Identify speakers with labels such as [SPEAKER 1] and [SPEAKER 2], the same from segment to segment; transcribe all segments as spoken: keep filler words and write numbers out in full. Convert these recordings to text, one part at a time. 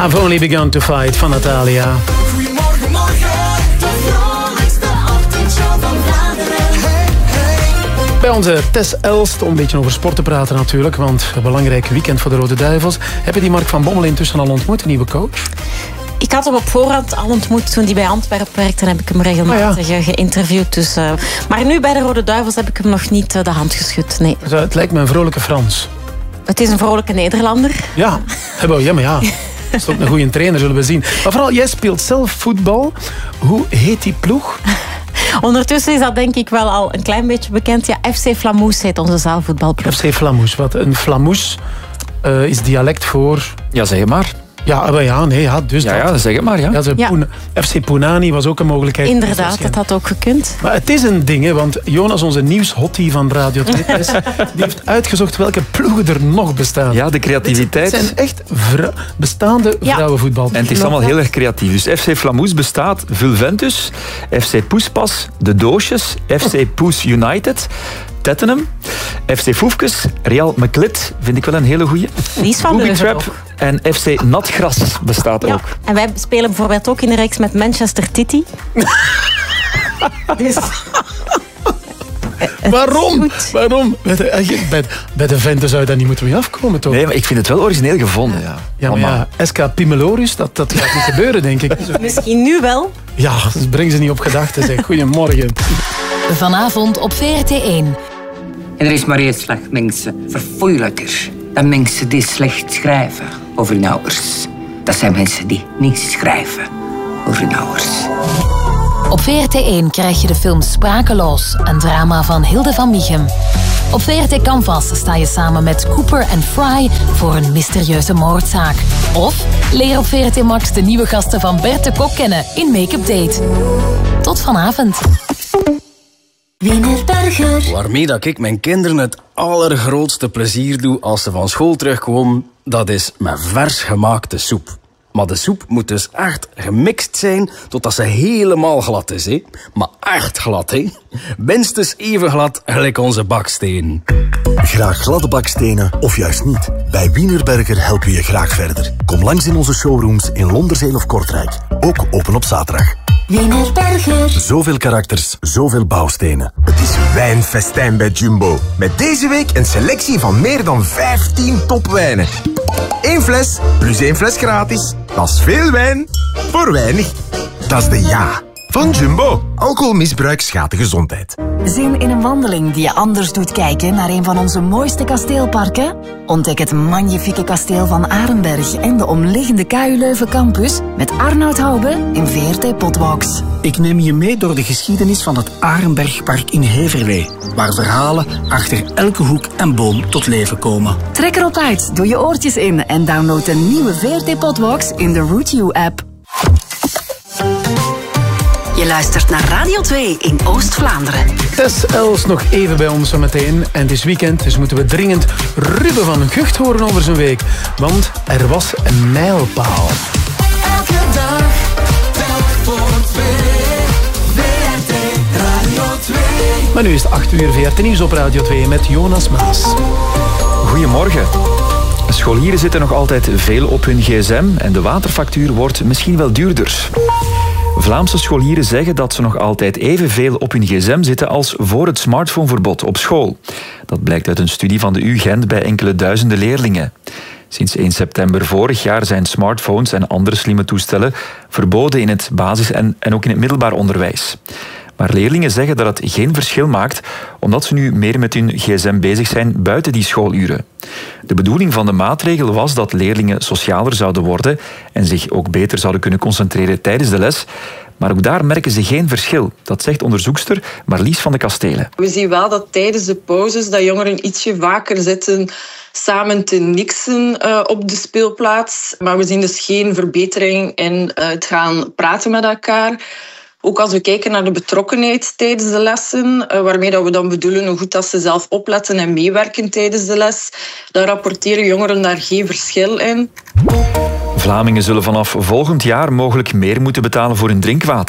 [SPEAKER 1] I've only begun to fight van Natalia.
[SPEAKER 2] Goedemorgen, morgen. De vrolijkste ochtendshow van Vlaanderen. Hey, hey.
[SPEAKER 1] Bij onze Tess Elst, om een beetje over sport te praten natuurlijk, want een belangrijk weekend voor de Rode Duivels. Heb je die Mark van Bommel intussen al ontmoet, de nieuwe coach?
[SPEAKER 3] Ik had hem op voorhand al ontmoet toen hij bij Antwerpen werkte. En heb ik hem regelmatig oh ja. geïnterviewd. Dus, uh, maar nu bij de Rode Duivels heb ik hem nog niet uh, de hand geschud. Nee.
[SPEAKER 1] Dus, uh, het lijkt me een vrolijke Frans.
[SPEAKER 3] Het is een vrolijke Nederlander.
[SPEAKER 1] Ja, ja maar ja. Dat is ook een goede trainer, zullen we zien. Maar vooral, jij speelt zelf voetbal. Hoe heet die ploeg?
[SPEAKER 3] Ondertussen is dat denk ik wel al een klein beetje bekend. Ja, F C Flamousse heet onze zaalvoetbalploeg.
[SPEAKER 1] F C Flamousse, wat een Flamousse uh, is dialect voor...
[SPEAKER 4] Ja, zeg maar.
[SPEAKER 1] Ja, maar ja, nee, ja, dus
[SPEAKER 4] ja,
[SPEAKER 1] dat...
[SPEAKER 4] ja, zeg het maar, ja.
[SPEAKER 1] ja, ja. Poen... F C Poenani was ook een mogelijkheid.
[SPEAKER 3] Inderdaad, dat had ook gekund.
[SPEAKER 1] Maar het is een ding, hè, want Jonas, onze nieuwshottie van Radio twee, die heeft uitgezocht welke ploegen er nog bestaan.
[SPEAKER 4] Ja, de creativiteit.
[SPEAKER 1] Het zijn echt vrou... bestaande ja. vrouwenvoetbalploegen.
[SPEAKER 4] En het is allemaal heel erg creatief. Dus F C Flamousse bestaat Vulventus, F C Poespas, De Doosjes, F C Poes United... Tettenham, F C Foefkes, Real Meklit, vind ik wel een hele goeie.
[SPEAKER 3] Die is van Booby Trap
[SPEAKER 4] en F C Natgras bestaat er
[SPEAKER 3] ja.
[SPEAKER 4] ook.
[SPEAKER 3] En wij spelen bijvoorbeeld ook in de reeks met Manchester City. Dus...
[SPEAKER 1] Waarom? Waarom? Bij de, bij, bij de venten zou je daar niet moeten mee afkomen, toch?
[SPEAKER 4] Nee, maar ik vind het wel origineel gevonden, ja.
[SPEAKER 1] Ja, maar ja, S K Pimelorus, dat, dat gaat niet gebeuren, denk ik.
[SPEAKER 3] Misschien nu wel.
[SPEAKER 1] Ja, dus breng ze niet op gedachten, zeg. Goedemorgen.
[SPEAKER 5] Vanavond op V R T één.
[SPEAKER 6] En er is maar één slag mensen verfoeilijker dan mensen die slecht schrijven over hun ouders. Dat zijn mensen die niets schrijven over hun ouders.
[SPEAKER 5] Op V R T één krijg je de film Sprakeloos, een drama van Hilde van Mieghem. Op V R T Canvas sta je samen met Cooper en Fry voor een mysterieuze moordzaak. Of leer op V R T Max de nieuwe gasten van Bert de Kok kennen in Make-up Date. Tot vanavond.
[SPEAKER 7] Wienerberger. Waarmee dat ik mijn kinderen het allergrootste plezier doe als ze van school terugkomen, dat is met vers gemaakte soep. Maar de soep moet dus echt gemixt zijn totdat ze helemaal glad is, hè? Maar echt glad, hè? Minstens even glad gelijk onze baksteen.
[SPEAKER 8] Graag gladde bakstenen of juist niet? Bij Wienerberger helpen we je graag verder. Kom langs in onze showrooms in Londerzeel of Kortrijk. Ook open op zaterdag.
[SPEAKER 2] Wienerberger.
[SPEAKER 8] Zoveel karakters, zoveel bouwstenen.
[SPEAKER 9] Het is wijnfestijn bij Jumbo. Met deze week een selectie van meer dan vijftien topwijnen. Eén fles plus één fles gratis. Dat is veel wijn voor weinig. Dat is de ja van Jumbo. Alcoholmisbruik schaadt de gezondheid.
[SPEAKER 5] Zin in een wandeling die je anders doet kijken naar een van onze mooiste kasteelparken? Ontdek het magnifieke kasteel van Arenberg en de omliggende K U Leuven campus met Arnoud Hoube in V R T Potwalks.
[SPEAKER 10] Ik neem je mee door de geschiedenis van het Arenbergpark in Heverlee, waar verhalen achter elke hoek en boom tot leven komen.
[SPEAKER 5] Trek erop uit, doe je oortjes in en download de nieuwe V R T Potwalks in de Route U app.
[SPEAKER 11] Je luistert naar Radio twee in Oost-Vlaanderen.
[SPEAKER 1] Tess Els nog even bij ons zo meteen. En het is weekend, dus moeten we dringend Ruben van Gucht horen over zijn week. Want er was een mijlpaal.
[SPEAKER 2] Elke dag, telk voor twee. V R T Radio twee.
[SPEAKER 1] Maar nu is het acht uur V R T Nieuws op Radio twee met Jonas Maas.
[SPEAKER 4] Goedemorgen. Scholieren zitten nog altijd veel op hun gsm en de waterfactuur wordt misschien wel duurder. Vlaamse scholieren zeggen dat ze nog altijd evenveel op hun gsm zitten als voor het smartphoneverbod op school. Dat blijkt uit een studie van de U Gent bij enkele duizenden leerlingen. Sinds één september vorig jaar zijn smartphones en andere slimme toestellen verboden in het basis- en, en ook in het middelbaar onderwijs. Maar leerlingen zeggen dat het geen verschil maakt, omdat ze nu meer met hun gsm bezig zijn buiten die schooluren. De bedoeling van de maatregel was dat leerlingen socialer zouden worden en zich ook beter zouden kunnen concentreren tijdens de les. Maar ook daar merken ze geen verschil. Dat zegt onderzoekster Marlies van de Kastelen.
[SPEAKER 12] We zien wel dat tijdens de pauzes dat jongeren ietsje vaker zitten samen te niksen uh, op de speelplaats. Maar we zien dus geen verbetering in uh, het gaan praten met elkaar. Ook als we kijken naar de betrokkenheid tijdens de lessen, waarmee dat we dan bedoelen hoe goed dat ze zelf opletten en meewerken tijdens de les, dan rapporteren jongeren daar geen verschil in.
[SPEAKER 4] Vlamingen zullen vanaf volgend jaar mogelijk meer moeten betalen voor hun drinkwater.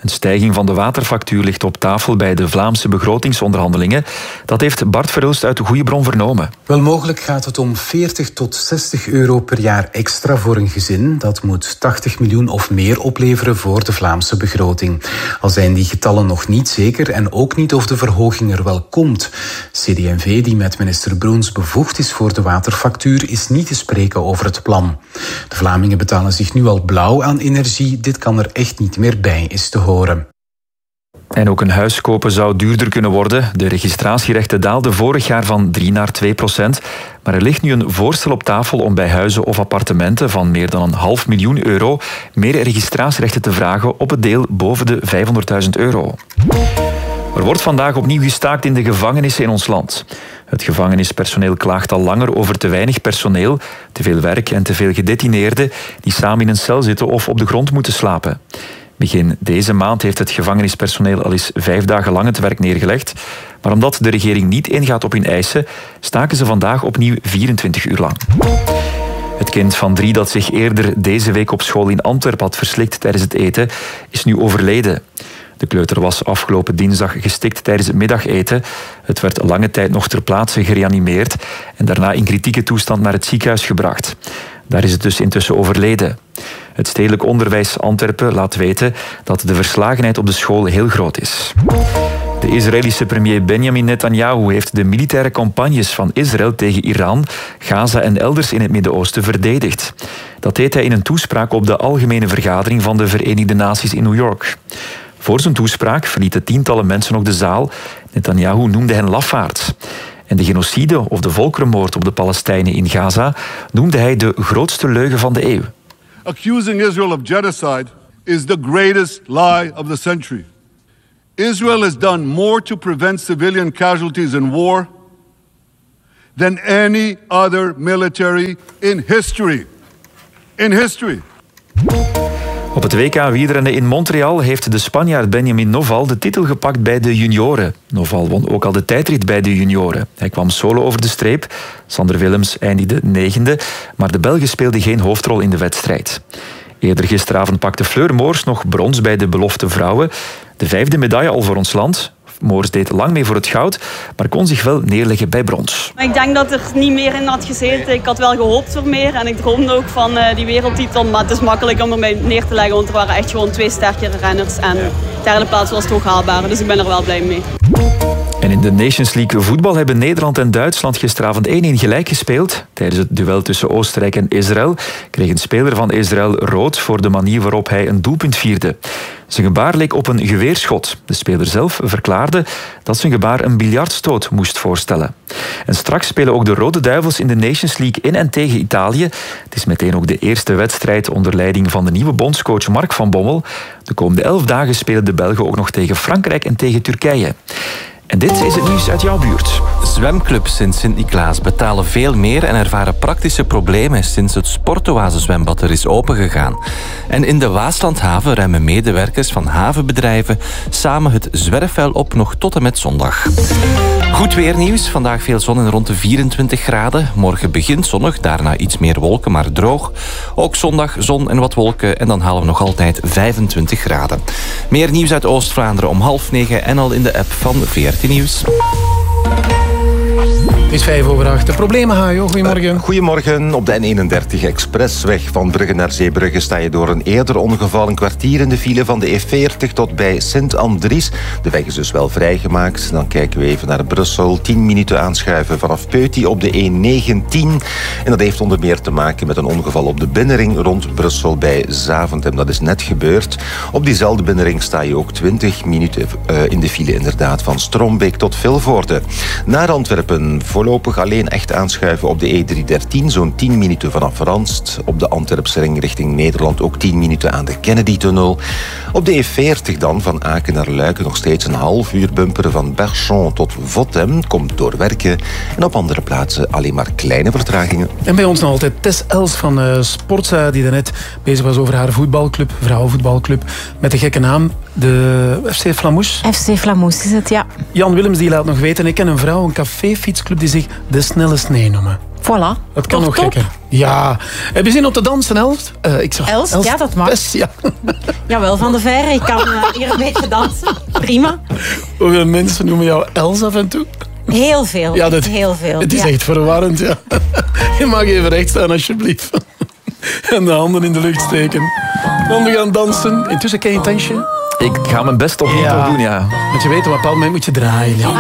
[SPEAKER 4] Een stijging van de waterfactuur ligt op tafel bij de Vlaamse begrotingsonderhandelingen. Dat heeft Bart Verhulst uit de Goeie Bron vernomen.
[SPEAKER 13] Wel, mogelijk gaat het om veertig tot zestig euro per jaar extra voor een gezin. Dat moet tachtig miljoen of meer opleveren voor de Vlaamse begroting. Al zijn die getallen nog niet zeker en ook niet of de verhoging er wel komt. C D en V, die met minister Broens bevoegd is voor de waterfactuur, is niet te spreken over het plan. De Vlamingen betalen zich nu al blauw aan energie. Dit kan er echt niet meer bij, is te horen.
[SPEAKER 4] En ook een huis kopen zou duurder kunnen worden. De registratierechten daalden vorig jaar van drie naar twee procent. Maar er ligt nu een voorstel op tafel om bij huizen of appartementen van meer dan een half miljoen euro meer registratierechten te vragen op het deel boven de vijfhonderdduizend euro. Er wordt vandaag opnieuw gestaakt in de gevangenissen in ons land. Het gevangenispersoneel klaagt al langer over te weinig personeel, te veel werk en te veel gedetineerden die samen in een cel zitten of op de grond moeten slapen. Begin deze maand heeft het gevangenispersoneel al eens vijf dagen lang het werk neergelegd. Maar omdat de regering niet ingaat op hun eisen, staken ze vandaag opnieuw vierentwintig uur lang. Het kind van drie dat zich eerder deze week op school in Antwerpen had verslikt tijdens het eten, is nu overleden. De kleuter was afgelopen dinsdag gestikt tijdens het middageten. Het werd lange tijd nog ter plaatse gereanimeerd en daarna in kritieke toestand naar het ziekenhuis gebracht. Daar is het dus intussen overleden. Het stedelijk onderwijs Antwerpen laat weten dat de verslagenheid op de school heel groot is. De Israëlische premier Benjamin Netanyahu heeft de militaire campagnes van Israël tegen Iran, Gaza en elders in het Midden-Oosten verdedigd. Dat deed hij in een toespraak op de Algemene Vergadering van de Verenigde Naties in New York. Voor zijn toespraak verlieten tientallen mensen nog de zaal. Netanyahu noemde hen lafaards. En de genocide of de volkerenmoord op de Palestijnen in Gaza noemde hij de grootste leugen van de eeuw.
[SPEAKER 14] Accusing Israel of genocide is the greatest lie of the century. Israel has done more to prevent civilian casualties in war than any other military in history. In history.
[SPEAKER 4] Op het W K wielrennen in Montreal heeft de Spanjaard Benjamin Noval de titel gepakt bij de junioren. Noval won ook al de tijdrit bij de junioren. Hij kwam solo over de streep. Sander Willems eindigde negende, maar de Belgen speelden geen hoofdrol in de wedstrijd. Eerder gisteravond pakte Fleur Moors nog brons bij de belofte vrouwen. De vijfde medaille al voor ons land. Moors deed lang mee voor het goud, maar kon zich wel neerleggen bij brons.
[SPEAKER 15] Ik denk dat er niet meer in had gezeten. Ik had wel gehoopt voor meer en ik droomde ook van uh, die wereldtitel. Maar het is makkelijk om erbij neer te leggen, want er waren echt gewoon twee sterkere renners. En de derde plaats was toch haalbaar, dus ik ben er wel blij mee.
[SPEAKER 4] En in de Nations League voetbal hebben Nederland en Duitsland gisteravond één-één gelijk gespeeld. Tijdens het duel tussen Oostenrijk en Israël kreeg een speler van Israël rood voor de manier waarop hij een doelpunt vierde. Zijn gebaar leek op een geweerschot. De speler zelf verklaarde dat zijn gebaar een biljartstoot moest voorstellen. En straks spelen ook de Rode Duivels in de Nations League in en tegen Italië. Het is meteen ook de eerste wedstrijd onder leiding van de nieuwe bondscoach Mark van Bommel. De komende elf dagen spelen de Belgen ook nog tegen Frankrijk en tegen Turkije. En dit is het nieuws uit jouw buurt.
[SPEAKER 16] Zwemclubs in Sint-Niklaas betalen veel meer en ervaren praktische problemen sinds het Sportoase zwembad er is opengegaan. En in de Waaslandhaven ruimen medewerkers van havenbedrijven samen het zwerfvuil op nog tot en met zondag. Goed weernieuws. Vandaag veel zon en rond de vierentwintig graden. Morgen begint zonnig, daarna iets meer wolken, maar droog. Ook zondag zon en wat wolken en dan halen we nog altijd vijfentwintig graden. Meer nieuws uit Oost-Vlaanderen om half negen en al in de app van V R T Nieuws.
[SPEAKER 1] Het is vijf over acht. De problemen, Hajo. Goedemorgen.
[SPEAKER 17] Uh, goedemorgen. Op de N eenendertig Expressweg van Brugge naar Zeebrugge sta je door een eerder ongeval een kwartier in de file van de E veertig tot bij Sint-Andries. De weg is dus wel vrijgemaakt. Dan kijken we even naar Brussel. tien minuten aanschuiven vanaf Peuty op de E negentien. En dat heeft onder meer te maken met een ongeval op de binnenring rond Brussel bij Zaventem. Dat is net gebeurd. Op diezelfde binnenring sta je ook twintig minuten uh, in de file inderdaad van Strombeek tot Vilvoorde. Naar Antwerpen voorlopig alleen echt aanschuiven op de E driehonderddertien, zo'n tien minuten vanaf Ranst. Op de Antwerpsring richting Nederland ook tien minuten aan de Kennedy-tunnel. Op de E veertig dan, van Aken naar Luiken, nog steeds een half uur bumperen van Berchon tot Votem. Komt door werken. En op andere plaatsen alleen maar kleine vertragingen.
[SPEAKER 1] En bij ons nog altijd Tess Els van uh, Sportza, die daarnet bezig was over haar voetbalclub, vrouwenvoetbalclub, met de gekke naam, de F C Flamouche.
[SPEAKER 3] F C Flamouche is het, ja.
[SPEAKER 1] Jan Willems die laat nog weten, ik ken een vrouw, een caféfietsclub die zich De Snelle Snee noemen.
[SPEAKER 3] Voilà.
[SPEAKER 1] Dat kan
[SPEAKER 3] Toch
[SPEAKER 1] nog
[SPEAKER 3] top?
[SPEAKER 1] gekker. Ja. Heb je zin om te dansen, Els? Uh, ik zag
[SPEAKER 3] Els? Ja, dat mag.
[SPEAKER 1] Best, ja.
[SPEAKER 3] Jawel, Van de Verre. Ik kan uh, hier een beetje dansen. Prima.
[SPEAKER 1] Hoeveel mensen noemen jou Els af en toe?
[SPEAKER 3] Heel veel.
[SPEAKER 1] Ja, dat,
[SPEAKER 3] heel veel.
[SPEAKER 1] Het is
[SPEAKER 3] ja.
[SPEAKER 1] echt verwarrend, ja. Je mag even recht staan, alsjeblieft. En de handen in de lucht steken. Dan we gaan dansen. Intussen ken je een dansje?
[SPEAKER 4] Ik ga mijn best opnieuw
[SPEAKER 1] Ja.
[SPEAKER 4] doen, ja.
[SPEAKER 1] Want je weet, op een bepaald moment moet je draaien. Ja.